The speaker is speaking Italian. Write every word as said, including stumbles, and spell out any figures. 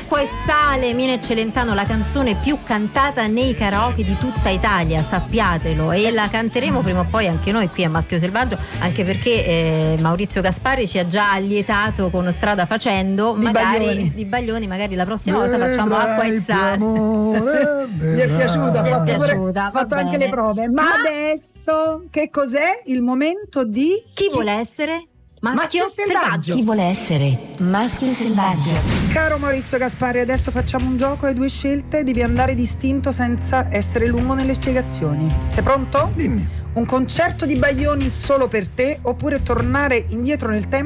Acqua e sale, Mina e Celentano, la canzone più cantata nei karaoke di tutta Italia, sappiatelo, e la canteremo prima o poi anche noi qui a Maschio Selvaggio, anche perché eh, Maurizio Gaspari ci ha già allietato con Strada Facendo, di magari Baglioni. di Baglioni, magari la prossima volta facciamo Acqua e sale. Mi è piaciuta, Mi è ha fatto, piaciuta, ha fatto va anche bene. le prove. Ma, Ma adesso che cos'è? Il momento di chi vuole essere Maschio, Maschio Selvaggio. Chi vuole essere Maschio Selvaggio? Caro Maurizio Gaspari, adesso facciamo un gioco, hai due scelte, devi andare distinto senza essere lungo nelle spiegazioni. Sei pronto? Dimmi. Un concerto di Baglioni solo per te, oppure tornare indietro nel tempo